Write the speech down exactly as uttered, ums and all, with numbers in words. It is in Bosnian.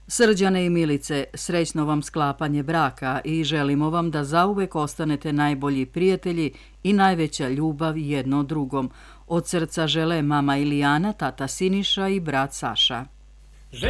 Srđane i Milice, srećno vam sklapanje braka i želimo vam da zauvek ostanete najbolji prijatelji i najveća ljubav jedno drugom. Od srca žele mama Ilijana, tata Siniša i brat Saša.